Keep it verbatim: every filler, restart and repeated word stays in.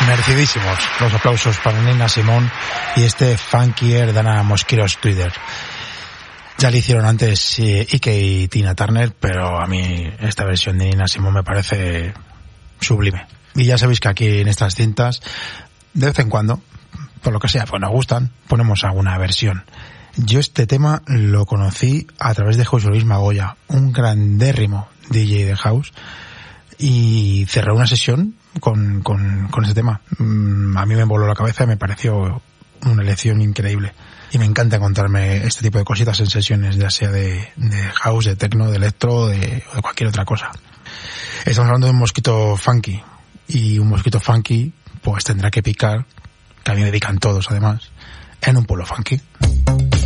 Merecidísimos los aplausos para Nina Simone y este Funkier Dana Mosqueros Twitter. Ya le hicieron antes Ike y Tina Turner, pero a mí esta versión de Nina Simone me parece sublime. Y ya sabéis que aquí en estas cintas, de vez en cuando, por lo que sea, pues nos gustan, ponemos alguna versión. Yo este tema lo conocí a través de José Luis Magoya, un grandérrimo D J de house, y cerré una sesión con, con, con ese tema. A mí me voló la cabeza y me pareció una elección increíble. Y me encanta encontrarme este tipo de cositas en sesiones, ya sea de, de house, de techno, de electro, de, o de cualquier otra cosa. Estamos hablando de un mosquito funky, y un mosquito funky pues tendrá que picar, que a mí me pican todos además, en un pueblo funky.